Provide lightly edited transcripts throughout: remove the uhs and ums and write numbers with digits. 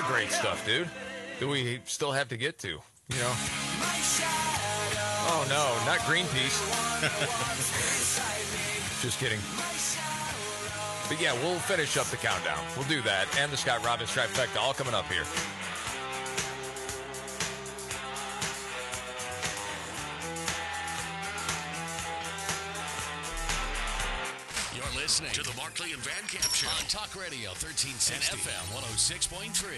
great stuff, dude, that we still have to get to, you know. Oh, no, not Greenpeace. Just kidding. But yeah, we'll finish up the countdown. We'll do that. And the Scott Robbins trifecta all coming up here. You're listening to the Markley and Van Camp Show on Talk Radio 1360 and FM 106.3.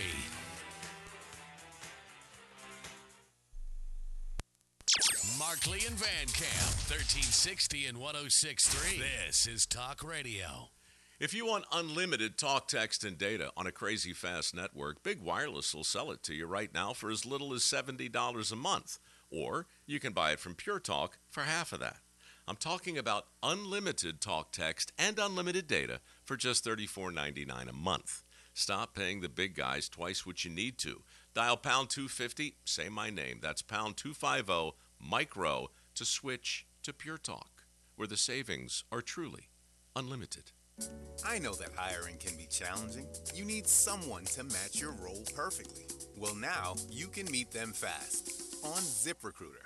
Markley and Van Camp, 1360 and 106.3. This is Talk Radio. If you want unlimited talk, text, and data on a crazy fast network, Big Wireless will sell it to you right now for as little as $70 a month. Or you can buy it from Pure Talk for half of that. I'm talking about unlimited talk, text, and unlimited data for just $34.99 a month. Stop paying the big guys twice what you need to. Dial pound 250, say my name. That's pound 250, micro, to switch to Pure Talk, where the savings are truly unlimited. I know that hiring can be challenging. You need someone to match your role perfectly. Well, now you can meet them fast on ZipRecruiter.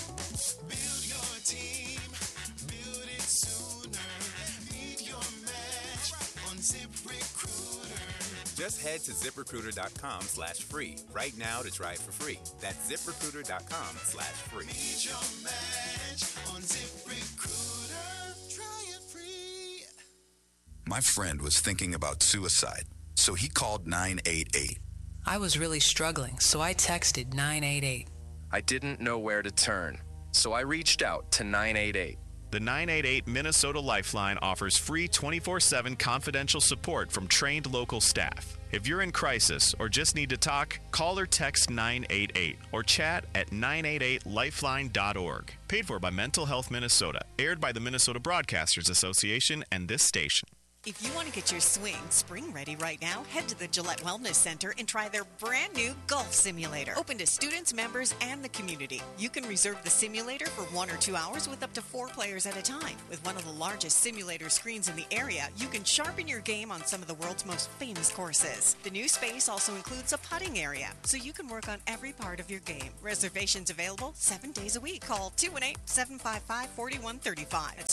Build your team, build it sooner. Meet your match on ZipRecruiter. Just head to ZipRecruiter.com/free right now to try it for free. That's ZipRecruiter.com/free. Meet your match on ZipRecruiter. Try it free. My friend was thinking about suicide, so he called 988. I was really struggling, so I texted 988. I didn't know where to turn, so I reached out to 988. The 988 Minnesota Lifeline offers free 24/7 confidential support from trained local staff. If you're in crisis or just need to talk, call or text 988 or chat at 988lifeline.org. Paid for by Mental Health Minnesota. Aired by the Minnesota Broadcasters Association and this station. If you want to get your swing spring ready right now, head to the Gillette Wellness Center and try their brand new golf simulator. Open to students, members, and the community. You can reserve the simulator for 1 or 2 hours with up to 4 players at a time. With one of the largest simulator screens in the area, you can sharpen your game on some of the world's most famous courses. The new space also includes a putting area, so you can work on every part of your game. Reservations available 7 days a week. Call 218-755-4135. That's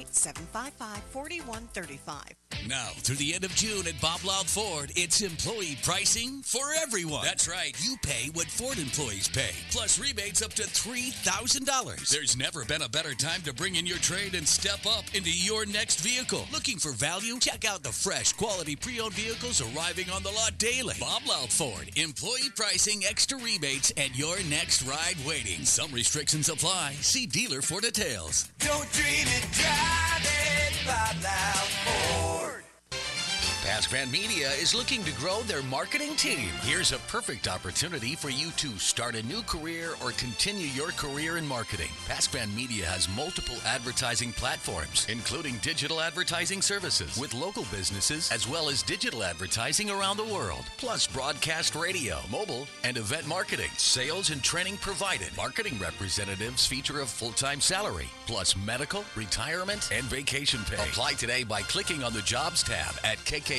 218-755-4135. Now, through the end of June at Bob Loud Ford, it's employee pricing for everyone. That's right. You pay what Ford employees pay, plus rebates up to $3,000. There's never been a better time to bring in your trade and step up into your next vehicle. Looking for value? Check out the fresh, quality pre-owned vehicles arriving on the lot daily. Bob Loud Ford, employee pricing, extra rebates, and your next ride waiting. Some restrictions apply. See dealer for details. Don't dream it, drive it, Bob Loud Ford. PaskVan Media is looking to grow their marketing team. Here's a perfect opportunity for you to start a new career or continue your career in marketing. PaskVan Media has multiple advertising platforms, including digital advertising services with local businesses, as well as digital advertising around the world, plus broadcast radio, mobile, and event marketing. Sales and training provided. Marketing representatives feature a full-time salary, plus medical, retirement, and vacation pay. Apply today by clicking on the Jobs tab at kkbj.com.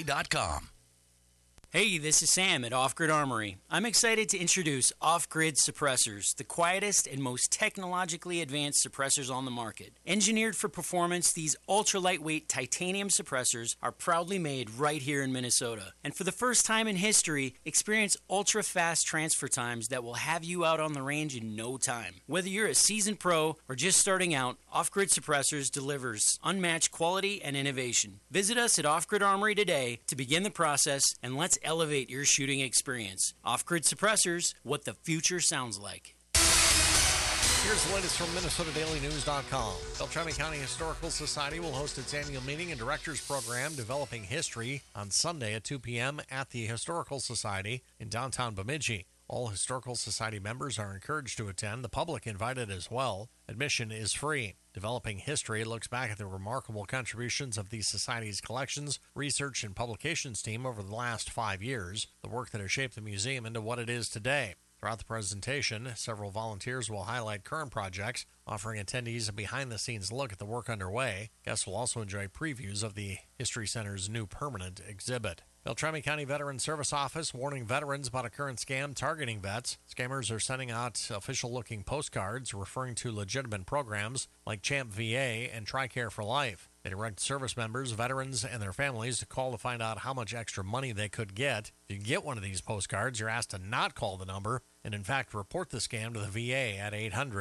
Hey, this is Sam at Off Grid Armory. I'm excited to introduce Off Grid Suppressors, the quietest and most technologically advanced suppressors on the market. Engineered for performance, these ultra-lightweight titanium suppressors are proudly made right here in Minnesota. And for the first time in history, experience ultra-fast transfer times that will have you out on the range in no time. Whether you're a seasoned pro or just starting out, Off Grid Suppressors delivers unmatched quality and innovation. Visit us at Off Grid Armory today to begin the process, and let's elevate your shooting experience. Off-Grid Suppressors, what the future sounds like. Here's the latest from MinnesotaDailyNews.com. Beltrami County Historical Society will host its annual meeting and directors program Developing History on Sunday at 2 p.m. at the Historical Society in downtown Bemidji. All Historical Society members are encouraged to attend, the public invited as well. Admission is free. Developing History looks back at the remarkable contributions of the Society's collections, research, and publications team over the last 5 years, the work that has shaped the museum into what it is today. Throughout the presentation, several volunteers will highlight current projects, offering attendees a behind-the-scenes look at the work underway. Guests will also enjoy previews of the History Center's new permanent exhibit. Beltrami County Veteran Service Office warning veterans about a current scam targeting vets. Scammers are sending out official-looking postcards referring to legitimate programs like Champ VA and TRICARE for Life. They direct service members, veterans, and their families to call to find out how much extra money they could get. If you get one of these postcards, you're asked to not call the number and, in fact, report the scam to the VA at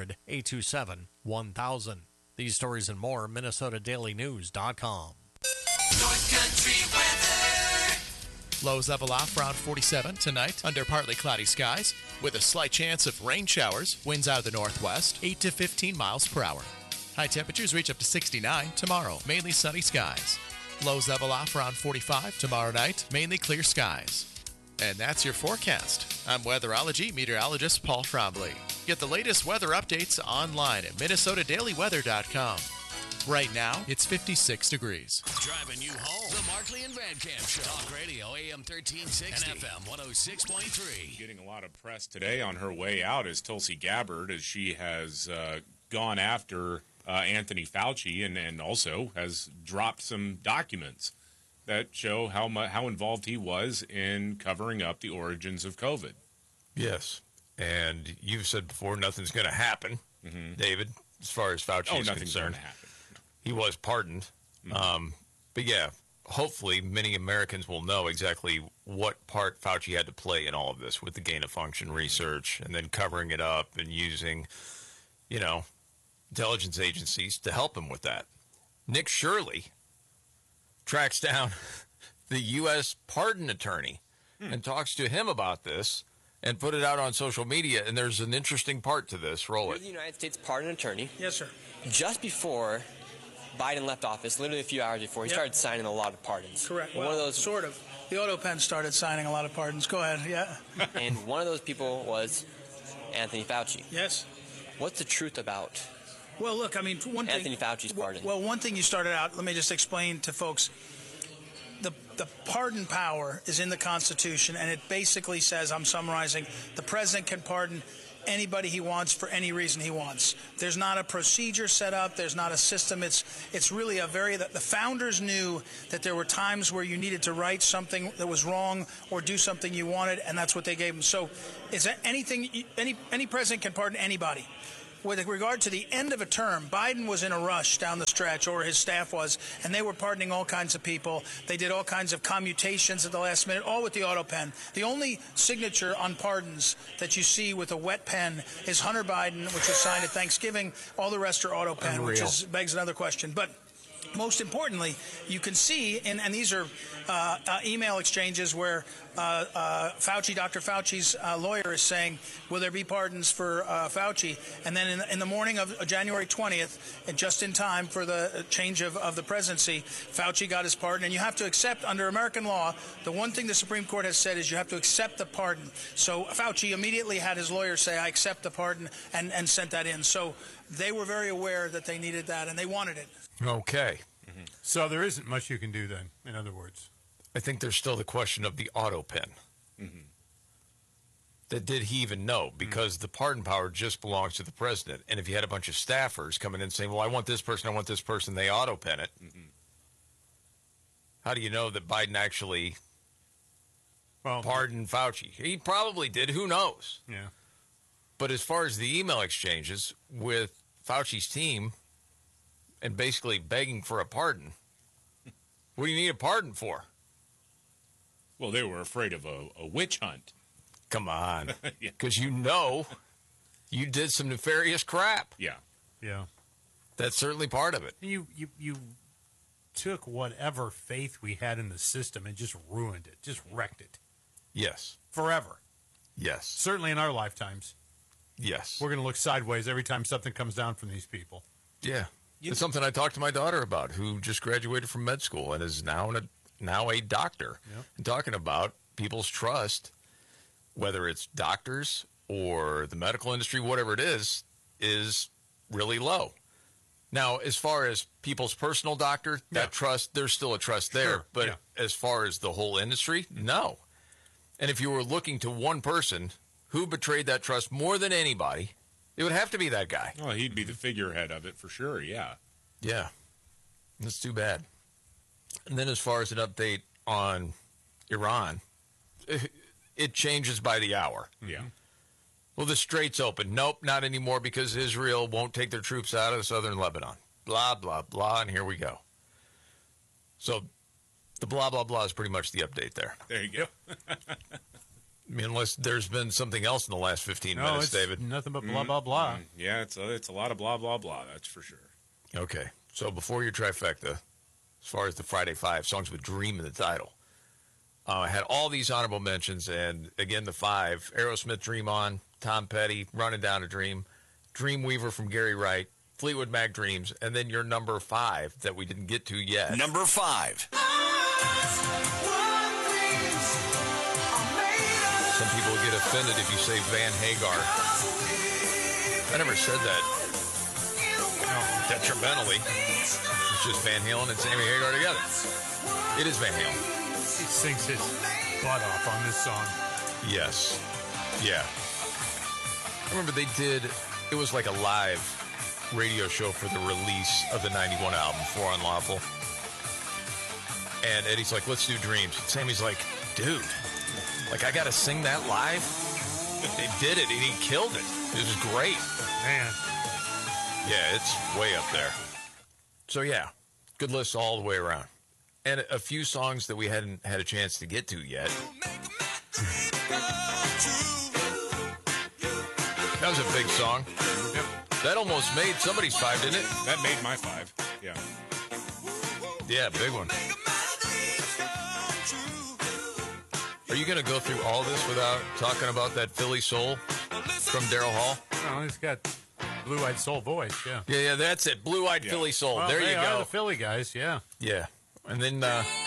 800-827-1000. These stories and more, MinnesotaDailyNews.com. North Country weather. Lows level off around 47 tonight under partly cloudy skies with a slight chance of rain showers. Winds out of the northwest, 8 to 15 miles per hour. High temperatures reach up to 69 tomorrow, mainly sunny skies. Lows level off around 45 tomorrow night, mainly clear skies. And that's your forecast. I'm weatherology meteorologist Paul Trombley. Get the latest weather updates online at MinnesotaDailyWeather.com. Right now, it's 56 degrees. Driving you home. The Markley and Vankamp Show. Talk Radio AM 1360 and FM 106.3. Getting a lot of press today on her way out is Tulsi Gabbard, as she has gone after Anthony Fauci and also has dropped some documents that show how involved he was in covering up the origins of COVID. Yes. And you've said before nothing's going to happen, David, as far as Fauci is nothing's concerned. going to happen. He was pardoned. But yeah, hopefully many Americans will know exactly what part Fauci had to play in all of this with the gain-of-function research and then covering it up and using, intelligence agencies to help him with that. Nick Shirley tracks down the U.S. pardon attorney and talks to him about this and put it out on social media. And there's an interesting part to this. Roll You're it. the United States pardon attorney. Yes, sir. Just before Biden left office, literally a few hours before, he started signing a lot of pardons. Correct. One of those, sort of. The auto pen started signing a lot of pardons. Go ahead, yeah. and one of those people was Anthony Fauci. Yes. What's the truth about Well, look, I mean, one thing. Anthony Fauci's pardon? Well, one thing you started out, let me just explain to folks. The pardon power is in the Constitution, and it basically says, I'm summarizing, the president can pardon anybody he wants for any reason he wants. There's not a procedure set up. There's not a system. It's really the founders knew that there were times where you needed to write something that was wrong or do something you wanted, and that's what they gave them. So is that any president can pardon anybody. With regard to the end of a term, Biden was in a rush down the stretch, or his staff was, and they were pardoning all kinds of people. They did all kinds of commutations at the last minute, all with the auto pen. The only signature on pardons that you see with a wet pen is Hunter Biden, which was signed at Thanksgiving. All the rest are auto pen, which begs another question. But most importantly, you can see, and these are email exchanges where Dr. Fauci's lawyer is saying, will there be pardons for Fauci? And then in the morning of January 20th, and just in time for the change of the presidency, Fauci got his pardon. And you have to accept, under American law, the one thing the Supreme Court has said is you have to accept the pardon. So Fauci immediately had his lawyer say, I accept the pardon, and sent that in. So they were very aware that they needed that, and they wanted it. Okay. So there isn't much you can do then, in other words. I think there's still the question of the auto pen. That did he even know? Because the pardon power just belongs to the president. And if you had a bunch of staffers coming in saying, well, I want this person, they auto pen it. How do you know that Biden actually pardoned Fauci? He probably did. Who knows? Yeah. But as far as the email exchanges with Fauci's team and basically begging for a pardon, what do you need a pardon for? Well, they were afraid of a witch hunt. Come on. Because you did some nefarious crap. Yeah. Yeah. That's certainly part of it. You took whatever faith we had in the system and just ruined it, just wrecked it. Yes. Forever. Yes. Certainly in our lifetimes. Yes. We're going to look sideways every time something comes down from these people. Yeah. It's something I talked to my daughter about, who just graduated from med school and is now a doctor. Yep. And talking about people's trust, whether it's doctors or the medical industry, whatever it is really low. Now, as far as people's personal doctor, that trust, there's still a trust there. Sure. But as far as the whole industry, no. And if you were looking to one person who betrayed that trust more than anybody, it would have to be that guy. Well, he'd be the figurehead of it for sure, yeah. Yeah. That's too bad. And then as far as an update on Iran, it changes by the hour. Yeah. Well, the Strait's open. Nope, not anymore because Israel won't take their troops out of southern Lebanon. Blah, blah, blah, and here we go. So the blah, blah, blah is pretty much the update there. There you go. I mean, unless there's been something else in the last 15 minutes, it's David. nothing but blah, blah, blah. Yeah, it's a lot of blah, blah, blah, that's for sure. Okay, so before your trifecta, as far as the Friday Five, songs with Dream in the title, I had all these honorable mentions, and again, the five, Aerosmith, Dream On, Tom Petty, Running Down a Dream, Dreamweaver from Gary Wright, Fleetwood Mac Dreams, and then your number 5 that we didn't get to yet. Number 5. Some people get offended if you say Van Hagar. I never said that. No, detrimentally. It's just Van Halen and Sammy Hagar together. It is Van Halen. He sings his butt off on this song. Yes. Yeah. I remember they did, it was like a live radio show for the release of the 91 album, For Unlawful. And Eddie's like, let's do Dreams. Sammy's like, dude, like I got to sing that live? They did it, and he killed it. It was great. Man. Yeah, it's way up there. So, yeah, good list all the way around. And a few songs that we hadn't had a chance to get to yet. That was a big song. Yep. That almost made somebody's 5, didn't it? That made my 5. Yeah. Yeah, big one. Are you going to go through all this without talking about that Philly Soul from Daryl Hall? Oh, he's got blue-eyed soul voice, yeah. Yeah, that's it. Blue-eyed Philly Soul. Well, there you they go. are the Philly guys, yeah. Yeah. And then